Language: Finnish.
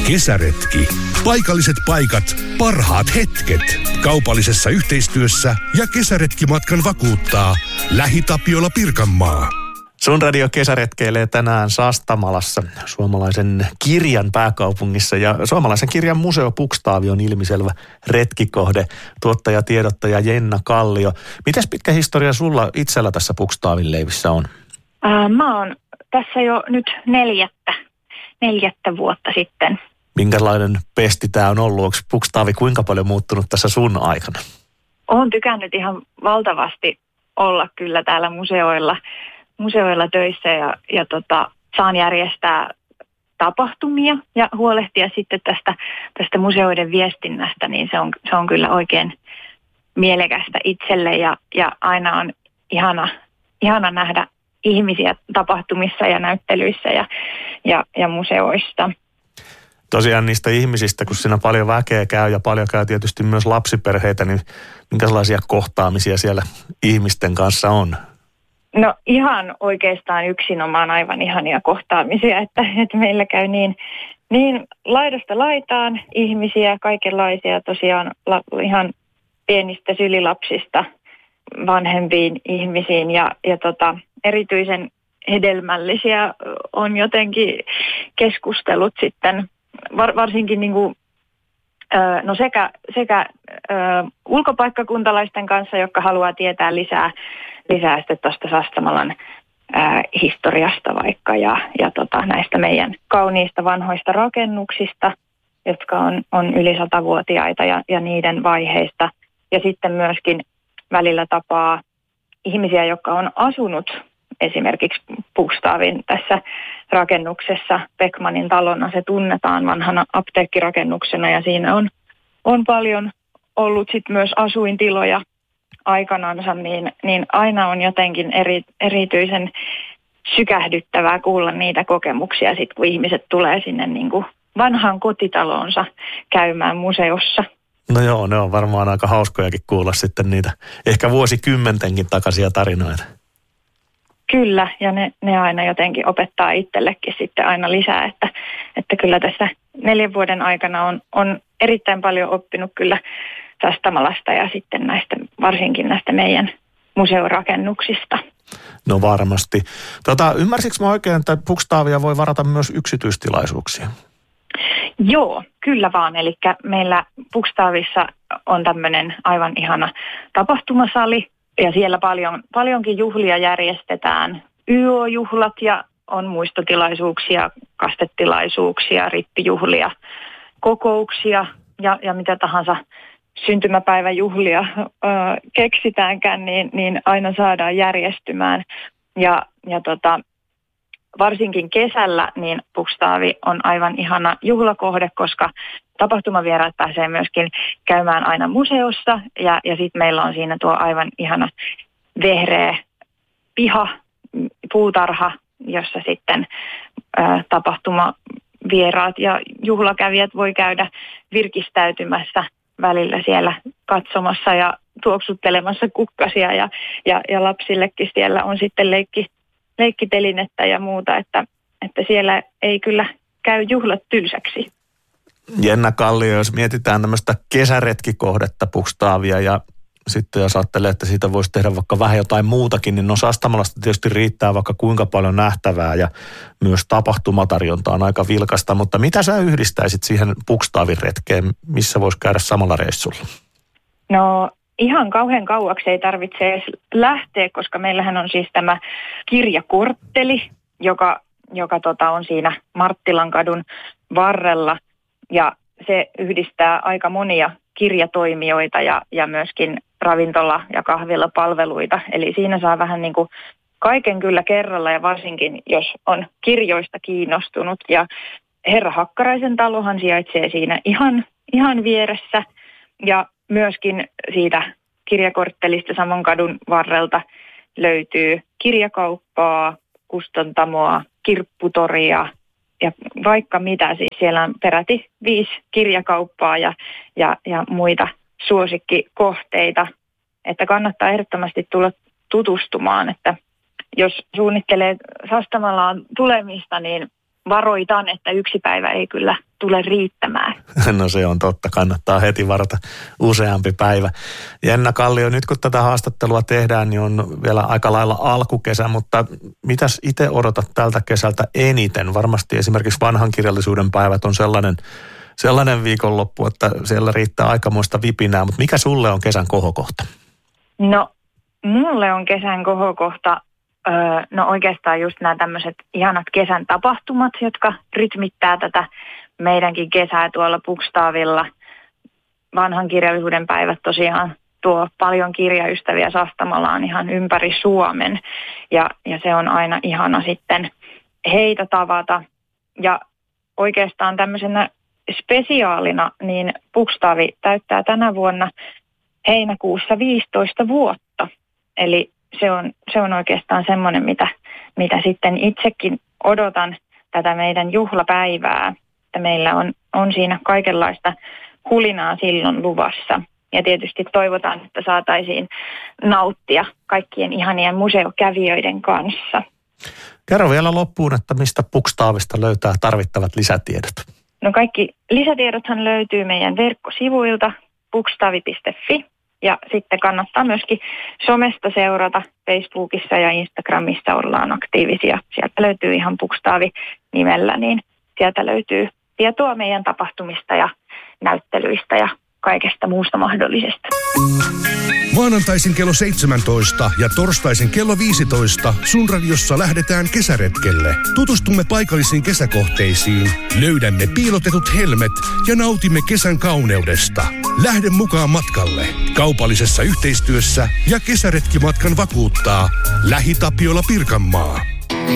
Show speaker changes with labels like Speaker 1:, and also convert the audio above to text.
Speaker 1: Kesäretki. Paikalliset paikat, parhaat hetket. Kaupallisessa yhteistyössä ja kesäretkimatkan vakuuttaa LähiTapiola Pirkanmaa.
Speaker 2: Sun radio kesäretkeilee tänään Sastamalassa, suomalaisen kirjan pääkaupungissa, ja suomalaisen kirjan museo Pukstaavi on ilmiselvä retkikohde. Tuottaja, tiedottaja Jenna Kallio. Mites pitkä historia sulla itsellä tässä Pukstaavin leivissä on?
Speaker 3: Mä oon tässä jo nyt neljättä vuotta sitten.
Speaker 2: Minkälainen pesti tää on ollut? Onko Pukstaavi kuinka paljon muuttunut tässä sun aikana?
Speaker 3: Oon tykännyt ihan valtavasti olla kyllä täällä museoilla töissä ja saan järjestää tapahtumia ja huolehtia sitten tästä museoiden viestinnästä, niin se on kyllä oikein mielekästä itselle ja aina on ihana nähdä ihmisiä tapahtumissa ja näyttelyissä ja museoissa.
Speaker 2: Tosiaan niistä ihmisistä, kun siinä paljon väkeä käy ja paljon käy tietysti myös lapsiperheitä, niin minkälaisia kohtaamisia siellä ihmisten kanssa on?
Speaker 3: No ihan oikeastaan yksinomaan aivan ihania kohtaamisia, että meillä käy niin laidasta laitaan ihmisiä, kaikenlaisia tosiaan ihan pienistä sylilapsista vanhempiin ihmisiin ja erityisen hedelmällisiä on jotenkin keskustelut sitten varsinkin niin kuin, no sekä ulkopaikkakuntalaisten kanssa, jotka haluaa tietää lisää sitten tuosta Sastamalan historiasta vaikka ja näistä meidän kauniista vanhoista rakennuksista, jotka on yli 100-vuotiaita ja niiden vaiheista. Ja sitten myöskin välillä tapaa ihmisiä, jotka on asunut esimerkiksi Pukstaavin tässä rakennuksessa. Beckmanin talona se tunnetaan vanhana apteekkirakennuksena ja siinä on paljon ollut sitten myös asuintiloja aikanansa, niin aina on jotenkin erityisen sykähdyttävää kuulla niitä kokemuksia sit, kun ihmiset tulee sinne niin kuin vanhaan kotitaloonsa käymään museossa.
Speaker 2: No joo, ne on varmaan aika hauskojakin kuulla sitten niitä ehkä vuosikymmentenkin takaisia tarinoita.
Speaker 3: Kyllä, ja ne aina jotenkin opettaa itsellekin sitten aina lisää, että kyllä tässä 4 vuoden aikana on erittäin paljon oppinut kyllä Sastamalasta ja sitten varsinkin näistä meidän museorakennuksista.
Speaker 2: No varmasti. Ymmärsikö mä oikein, että Pukstaavia voi varata myös yksityistilaisuuksia?
Speaker 3: Joo, kyllä vaan. Eli meillä Pukstaavissa on tämmöinen aivan ihana tapahtumasali ja siellä paljonkin juhlia järjestetään. YO-juhlat ja on muistotilaisuuksia, kastetilaisuuksia, rippijuhlia, kokouksia ja mitä tahansa syntymäpäiväjuhlia keksitäänkään, niin aina saadaan järjestymään. Ja varsinkin kesällä niin Pukstaavi on aivan ihana juhlakohde, koska tapahtumavieraat pääsee myöskin käymään aina museossa ja sitten meillä on siinä tuo aivan ihana vehreä piha, puutarha, jossa sitten tapahtumavieraat ja juhlakävijät voi käydä virkistäytymässä välillä siellä katsomassa ja tuoksuttelemassa kukkasia ja lapsillekin siellä on sitten leikkitelinettä ja muuta, että siellä ei kyllä käy juhlat tylsäksi.
Speaker 2: Jenna Kallio, jos mietitään tämmöistä kesäretkikohdetta Pukstaavia ja sitten jos ajattelee, että siitä voisi tehdä vaikka vähän jotain muutakin, niin Sastamalasta tietysti riittää vaikka kuinka paljon nähtävää ja myös tapahtumatarjonta on aika vilkasta, mutta mitä sä yhdistäisit siihen Pukstaavin retkeen, missä voisi käydä samalla reissulla? No
Speaker 3: ihan kauhean kauaksi ei tarvitse edes lähteä, koska meillähän on siis tämä kirjakortteli, joka on siinä Marttilankadun varrella ja se yhdistää aika monia kirjatoimijoita ja myöskin ravintola- ja kahvilapalveluita. Eli siinä saa vähän niin kuin kaiken kyllä kerralla ja varsinkin, jos on kirjoista kiinnostunut. Ja Herra Hakkaraisen talohan sijaitsee siinä ihan vieressä ja myöskin siitä kirjakorttelista saman kadun varrelta löytyy kirjakauppaa, kustantamoa, kirpputoria ja vaikka mitä. Siis siellä on peräti 5 kirjakauppaa ja muita suosikkikohteita, että kannattaa ehdottomasti tulla tutustumaan, että jos suunnittelee Sastamalaan tulemista, niin varoitan, että yksi päivä ei kyllä tule riittämään.
Speaker 2: No se on totta, kannattaa heti varata useampi päivä. Jenna Kallio, nyt kun tätä haastattelua tehdään, niin on vielä aika lailla alkukesä, mutta mitäs itse odotat tältä kesältä eniten? Varmasti esimerkiksi vanhan kirjallisuuden päivät on sellainen viikonloppu, että siellä riittää aikamoista vipinää, mutta mikä sulle on kesän kohokohta?
Speaker 3: No, mulle on kesän kohokohta oikeastaan just nämä tämmöiset ihanat kesän tapahtumat, jotka rytmittää tätä meidänkin kesää tuolla Bukstavilla. Vanhan kirjallisuuden päivät tosiaan tuo paljon kirjaystäviä Sastamalaan ihan ympäri Suomen ja se on aina ihana sitten heitä tavata. Ja oikeastaan tämmöisenä spesiaalina niin Bukstavi täyttää tänä vuonna heinäkuussa 15 vuotta. Eli se on oikeastaan semmoinen, mitä sitten itsekin odotan tätä meidän juhlapäivää. Että meillä on siinä kaikenlaista hulinaa silloin luvassa. Ja tietysti toivotaan, että saataisiin nauttia kaikkien ihanien museokävijöiden kanssa.
Speaker 2: Kerro vielä loppuun, että mistä Bukstavista löytää tarvittavat lisätiedot?
Speaker 3: No kaikki lisätiedothan löytyy meidän verkkosivuilta bukstavi.fi. Ja sitten kannattaa myöskin somesta seurata. Facebookissa ja Instagramissa ollaan aktiivisia. Sieltä löytyy ihan Bukstavi-nimellä, niin sieltä löytyy tietoa meidän tapahtumista ja näyttelyistä ja kaikesta muusta mahdollisesta.
Speaker 1: Maanantaisin kello 17 ja torstaisin kello 15 Sun Radiossa lähdetään kesäretkelle. Tutustumme paikallisiin kesäkohteisiin, löydämme piilotetut helmet ja nautimme kesän kauneudesta. Lähde mukaan matkalle. Kaupallisessa yhteistyössä ja kesäretkimatkan vakuuttaa LähiTapiola Pirkanmaa.